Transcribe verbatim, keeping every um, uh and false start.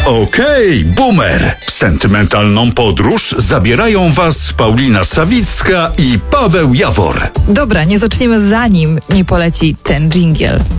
Okej, boomer. W sentymentalną podróż zabierają Was Paulina Sawicka i Paweł Jawor. Dobra, nie zaczniemy zanim nie poleci ten dżingiel.